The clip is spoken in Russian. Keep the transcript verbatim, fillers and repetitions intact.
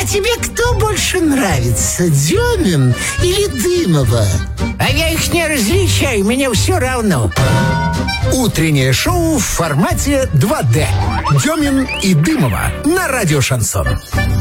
тебе кто больше нравится, Демин или Дымова? А я их не различаю, мне все равно. Утреннее шоу в формате два дэ. Демин и Дымова на радио «Шансон».